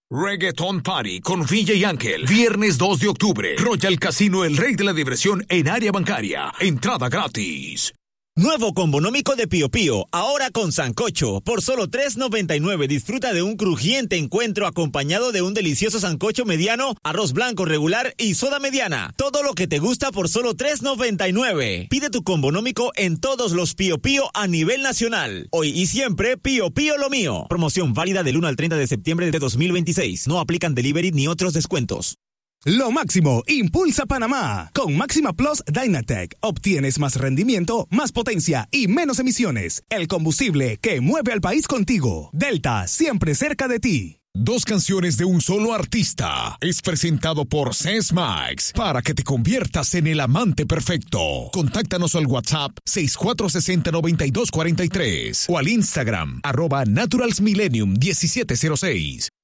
Reggaeton Party con Villa y Ángel. Viernes 2 de octubre. Royal Casino, el rey de la diversión en área bancaria. Entrada gratis. Nuevo combonómico de Pío Pío, ahora con sancocho. Por solo $3.99 disfruta de un crujiente encuentro acompañado de un delicioso sancocho mediano, arroz blanco regular y soda mediana. Todo lo que te gusta por solo $3.99. Pide tu combonómico en todos los Pío Pío a nivel nacional. Hoy y siempre, Pío Pío lo mío. Promoción válida del 1 al 30 de septiembre de 2026. No aplican delivery ni otros descuentos. Lo máximo impulsa Panamá. Con Máxima Plus Dynatec obtienes más rendimiento, más potencia y menos emisiones. El combustible que mueve al país contigo. Delta, siempre cerca de ti. Dos canciones de un solo artista. Es presentado por Sesmax para que te conviertas en el amante perfecto. Contáctanos al WhatsApp 6460-9243 o al Instagram @naturalsmillennium1706.